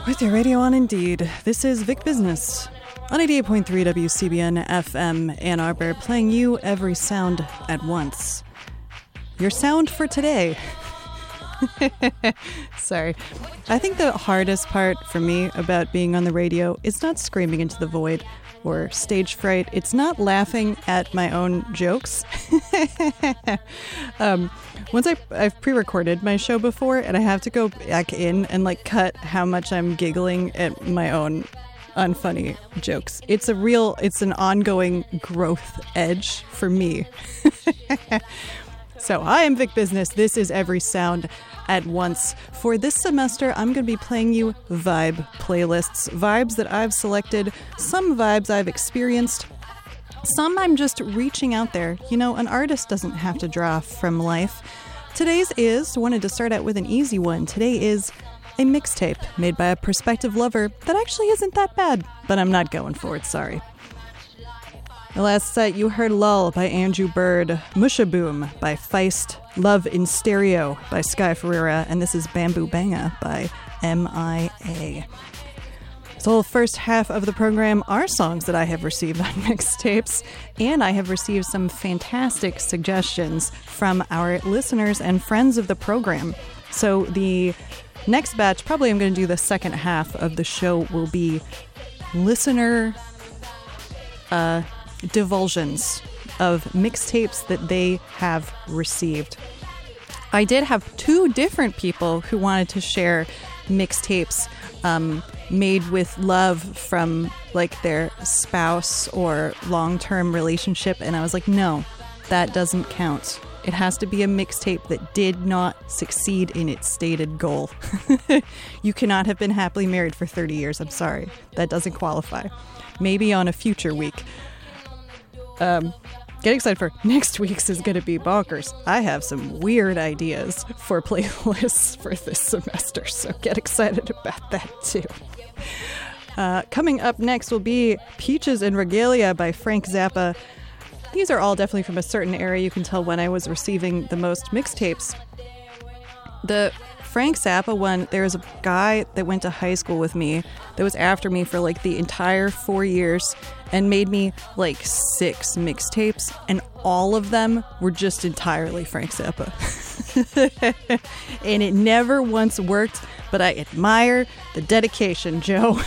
With your radio on Indeed, this is Vic Business on 88.3 WCBN FM Ann Arbor, playing you every sound at once. Your sound for today. Sorry. I think the hardest part for me about being on the radio is not screaming into the void or stage fright. It's not laughing at my own jokes. Once I've pre-recorded my show before, and I have to go back in and cut how much I'm giggling at my own unfunny jokes. It's an ongoing growth edge for me. So I am Vic Business. This is Every Sound at Once. For this semester, I'm going to be playing you vibe playlists. Vibes that I've selected, some vibes I've experienced, some I'm just reaching out there. You know, an artist doesn't have to draw from life. Wanted to start out with an easy one. Today is a mixtape made by a prospective lover that actually isn't that bad, but I'm not going for it, sorry. The last set, you heard Lull by Andrew Bird, Mushaboom by Feist, Love in Stereo by Sky Ferreira, and this is Bamboo Banga by M.I.A. So the first half of the program are songs that I have received on mixtapes, and I have received some fantastic suggestions from our listeners and friends of the program. So the next batch, probably I'm going to do the second half of the show, will be listener divulsions of mixtapes that they have received. I did have two different people who wanted to share mixtapes made with love from their spouse or long-term relationship, and I was like, no, that doesn't count. It has to be a mixtape that did not succeed in its stated goal. You cannot have been happily married for 30 years. I'm sorry. That doesn't qualify. Maybe on a future week. Get excited for next week's is going to be bonkers. I have some weird ideas for playlists for this semester, so get excited about that too. Coming up next will be Peaches and Regalia by Frank Zappa. These are all definitely from a certain era. You can tell when I was receiving the most mixtapes. The Frank Zappa one, there was a guy that went to high school with me that was after me for the entire 4 years and made me 6 mixtapes, and all of them were just entirely Frank Zappa. And it never once worked, but I admire the dedication, Joe.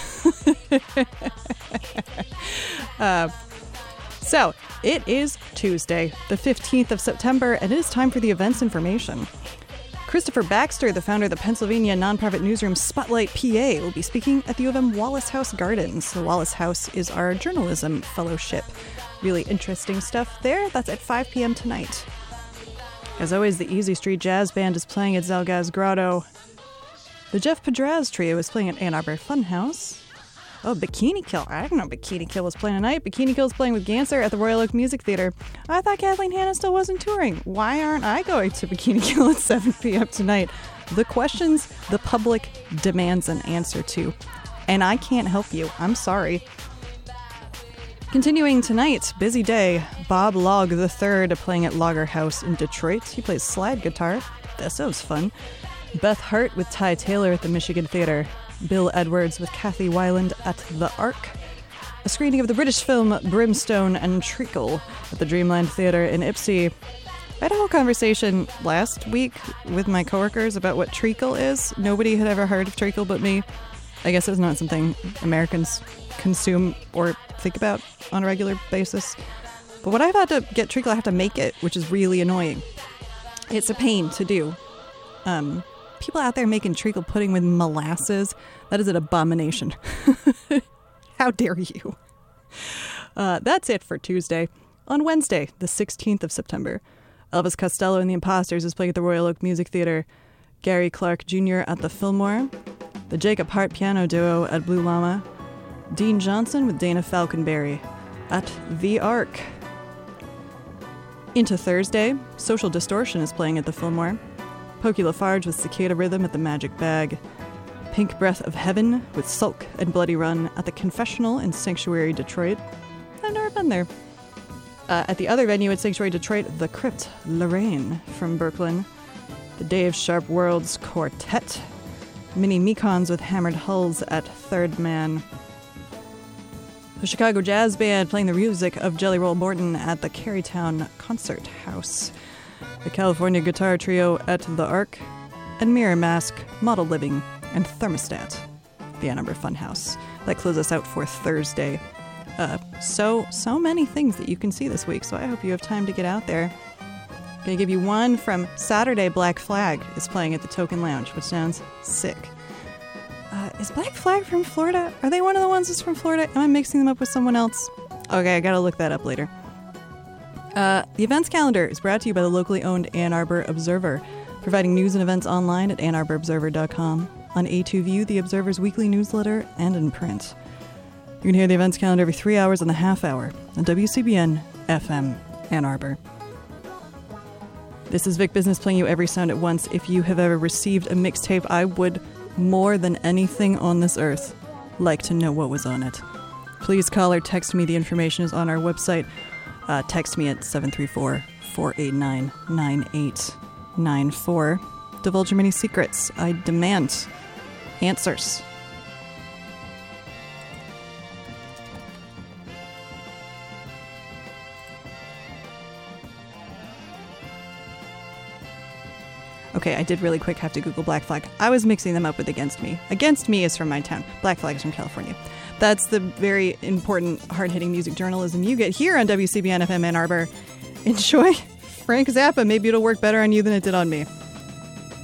So, it is Tuesday, the 15th of September, and it is time for the events information. Christopher Baxter, the founder of the Pennsylvania nonprofit newsroom Spotlight PA, will be speaking at the U of M Wallace House Gardens. The Wallace House is our journalism fellowship. Really interesting stuff there. That's at 5 p.m. tonight. As always, the Easy Street Jazz Band is playing at Zalgaz Grotto. The Jeff Pedraz Trio is playing at Ann Arbor Funhouse. Oh, Bikini Kill. I didn't know Bikini Kill was playing tonight. Bikini Kill is playing with Ganser at the Royal Oak Music Theater. I thought Kathleen Hanna still wasn't touring. Why aren't I going to Bikini Kill at 7 p.m. tonight? The questions the public demands an answer to. And I can't help you. I'm sorry. Continuing tonight, busy day. Bob Logg III playing at Lager House in Detroit. He plays slide guitar. That sounds fun. Beth Hart with Ty Taylor at the Michigan Theater. Bill Edwards with Kathy Weiland at The Ark. A screening of the British film Brimstone and Treacle at the Dreamland Theater in Ipsy. I had a whole conversation last week with my coworkers about what treacle is. Nobody had ever heard of treacle but me. I guess it's not something Americans consume or think about on a regular basis. But when I've had to get treacle, I have to make it, which is really annoying. It's a pain to do. People out there making treacle pudding with molasses, that is an abomination. How dare you? That's it for Tuesday. On Wednesday, the 16th of September, Elvis Costello and the Imposters is playing at the Royal Oak Music Theater. Gary Clark Jr. at the Fillmore. The Jacob Hart Piano Duo at Blue Llama. Dean Johnson with Dana Falconberry at The Ark. Into Thursday, Social Distortion is playing at the Fillmore. Pokey Lafarge with Cicada Rhythm at the Magic Bag. Pink Breath of Heaven with Sulk and Bloody Run at the Confessional in Sanctuary, Detroit. I've never been there. At the other venue at Sanctuary, Detroit, The Crypt, Lorraine from Brooklyn. The Dave Sharp Worlds Quartet. Mini Mekons with Hammered Hulls at Third Man. The Chicago Jazz Band playing the music of Jelly Roll Morton at the Carytown Concert House. The California Guitar Trio at The Ark. And Mirror Mask, Model Living, and Thermostat, the Ann Arbor Funhouse. That closes us out for Thursday. So many things that you can see this week, so I hope you have time to get out there. Gonna give you one from Saturday. Black Flag is playing at the Token Lounge, which sounds sick. Is Black Flag from Florida? Are they one of the ones that's from Florida? Am I mixing them up with someone else? Okay, I gotta look that up later. The events calendar is brought to you by the locally owned Ann Arbor Observer, providing news and events online at AnnArborObserver.com, on A2View, the Observer's weekly newsletter, and in print. You can hear the events calendar every 3 hours and a half hour on WCBN FM Ann Arbor. This is Vic Business playing you every sound at once. If you have ever received a mixtape, I would, more than anything on this earth, like to know what was on it. Please call or text me. The information is on our website. Text me at 734-489-9894. Divulge your many secrets. I demand answers. Okay, I did really quick have to Google Black Flag. I was mixing them up with Against Me. Against Me is from my town. Black Flag is from California. That's the very important, hard-hitting music journalism you get here on WCBN FM Ann Arbor. Enjoy Frank Zappa. Maybe it'll work better on you than it did on me.